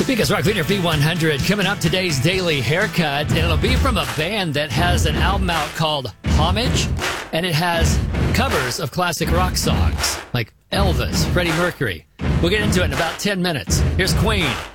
Because Rock Leader V100 coming up today's daily haircut, and it'll be from a band that has an album out called Homage, and it has covers of classic rock songs like Elvis, Freddie Mercury. We'll get into it in about 10 minutes. Here's Queen.